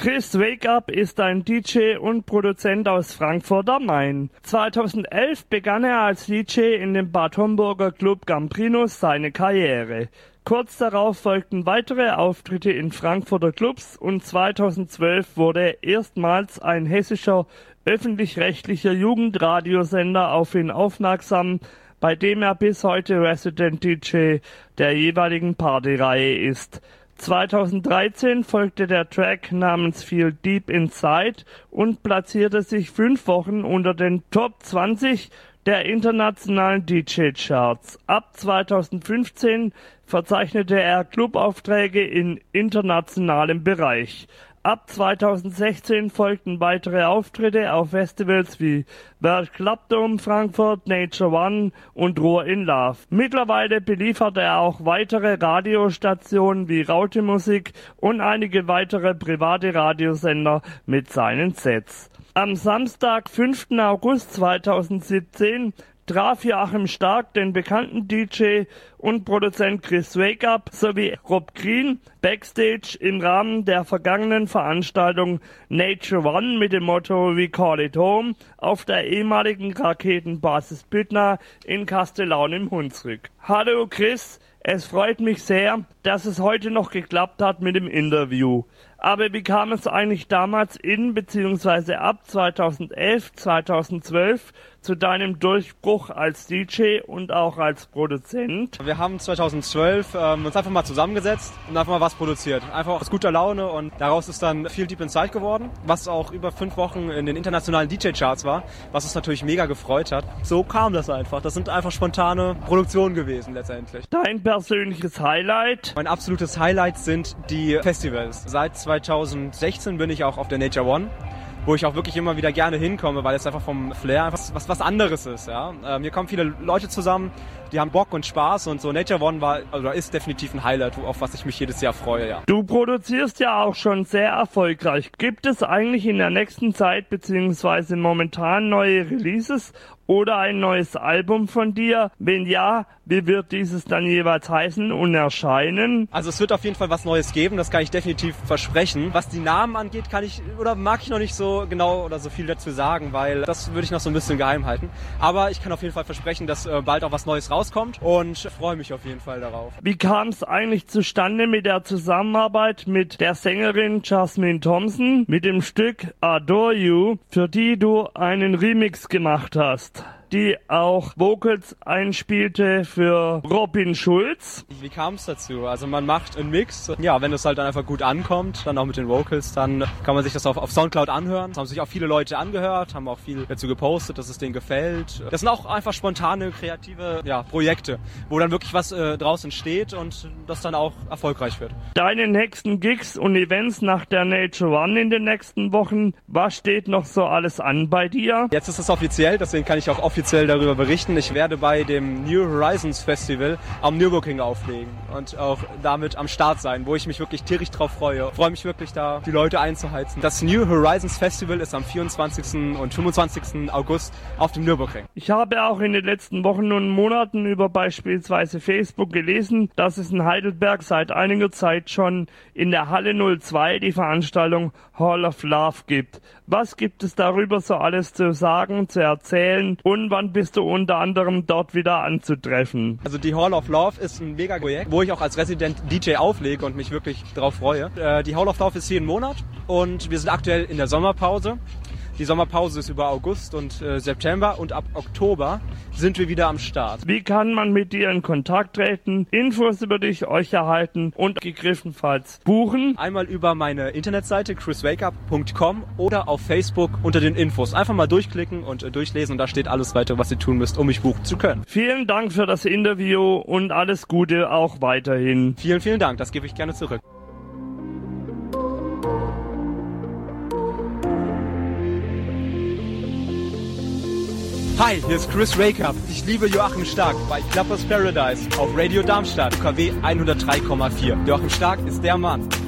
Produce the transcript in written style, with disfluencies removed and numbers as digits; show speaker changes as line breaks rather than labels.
Chris Wake Up ist ein DJ und Produzent aus Frankfurt am Main. 2011 begann er als DJ in dem Bad Homburger Club Gambrinus seine Karriere. Kurz darauf folgten weitere Auftritte in Frankfurter Clubs und 2012 wurde erstmals ein hessischer öffentlich-rechtlicher Jugendradiosender auf ihn aufmerksam, bei dem er bis heute Resident DJ der jeweiligen Partyreihe ist. 2013 folgte der Track namens Feel Deep Inside und platzierte sich 5 Wochen unter den Top 20 der internationalen DJ-Charts. Ab 2015 verzeichnete er Clubaufträge in internationalem Bereich. Ab 2016 folgten weitere Auftritte auf Festivals wie World Club Dome Frankfurt, Nature One und Ruhr in Love. Mittlerweile beliefert er auch weitere Radiostationen wie Raute Musik und einige weitere private Radiosender mit seinen Sets. Am Samstag, 5. August 2017, traf Joachim Stark den bekannten DJ und Produzent Chris Wake Up sowie Rob Green backstage im Rahmen der vergangenen Veranstaltung Nature One mit dem Motto We Call It Home auf der ehemaligen Raketenbasis Büttner in Kastellaun im Hunsrück. Hallo Chris, es freut mich sehr, dass es heute noch geklappt hat mit dem Interview. Aber wie kam es eigentlich damals bzw. ab 2011, 2012 zu deinem Durchbruch als DJ und auch als Produzent?
Wir haben 2012 uns einfach mal zusammengesetzt und einfach mal was produziert. Einfach aus guter Laune und daraus ist dann Feel Deep Inside geworden, was auch über 5 Wochen in den internationalen DJ-Charts war, was uns natürlich mega gefreut hat. So kam das einfach. Das sind einfach spontane Produktionen gewesen letztendlich.
Dein persönliches Highlight?
Mein absolutes Highlight sind die Festivals. Seit 2016 bin ich auch auf der Nature One, wo ich auch wirklich immer wieder gerne hinkomme, weil es einfach vom Flair einfach was anderes ist. Ja? Hier kommen viele Leute zusammen, die haben Bock und Spaß und so. Nature One ist definitiv ein Highlight, auf was ich mich jedes Jahr freue. Ja.
Du produzierst ja auch schon sehr erfolgreich. Gibt es eigentlich in der nächsten Zeit bzw. momentan neue Releases oder ein neues Album von dir? Wenn ja, wie wird dieses dann jeweils heißen und erscheinen?
Also es wird auf jeden Fall was Neues geben, das kann ich definitiv versprechen. Was die Namen angeht, mag ich noch nicht so genau oder so viel dazu sagen, weil das würde ich noch so ein bisschen geheim halten. Aber ich kann auf jeden Fall versprechen, dass bald auch was Neues rauskommt und freue mich auf jeden Fall darauf.
Wie kam es eigentlich zustande mit der Zusammenarbeit mit der Sängerin Jasmine Thompson mit dem Stück Adore You, für die du einen Remix gemacht hast, die auch Vocals einspielte für Robin Schulz?
Wie kam es dazu? Also man macht einen Mix. Ja, wenn es halt dann einfach gut ankommt, dann auch mit den Vocals, dann kann man sich das auf Soundcloud anhören. Das haben sich auch viele Leute angehört, haben auch viel dazu gepostet, dass es denen gefällt. Das sind auch einfach spontane, kreative Projekte, wo dann wirklich was draus entsteht und das dann auch erfolgreich wird.
Deine nächsten Gigs und Events nach der Nature One in den nächsten Wochen, was steht noch so alles an bei dir?
Jetzt ist es offiziell, deswegen kann ich auch offiziell darüber berichten. Ich werde bei dem New Horizons Festival am Nürburgring auflegen und auch damit am Start sein, wo ich mich wirklich tierisch drauf freue. Ich freue mich wirklich, da die Leute einzuheizen. Das New Horizons Festival ist am 24. und 25. August auf dem Nürburgring.
Ich habe auch in den letzten Wochen und Monaten über beispielsweise Facebook gelesen, dass es in Heidelberg seit einiger Zeit schon in der Halle 02 die Veranstaltung Hall of Love gibt. Was gibt es darüber so alles zu sagen, zu erzählen und wann bist du unter anderem dort wieder anzutreffen?
Also die Hall of Love ist ein mega Projekt, wo ich auch als Resident DJ auflege und mich wirklich darauf freue. Die Hall of Love ist jeden Monat und wir sind aktuell in der Sommerpause. Die Sommerpause ist über August und September und ab Oktober sind wir wieder am Start.
Wie kann man mit dir in Kontakt treten, Infos über euch erhalten und gegriffenfalls buchen?
Einmal über meine Internetseite chriswakeup.com oder auf Facebook unter den Infos. Einfach mal durchklicken und durchlesen und da steht alles weiter, was ihr tun müsst, um mich buchen zu können.
Vielen Dank für das Interview und alles Gute auch weiterhin.
Vielen, vielen Dank, das gebe ich gerne zurück. Hi, hier ist Chris Wake Up. Ich liebe Joachim Stark bei Clappers Paradise auf Radio Darmstadt, UKW 103,4. Joachim Stark ist der Mann.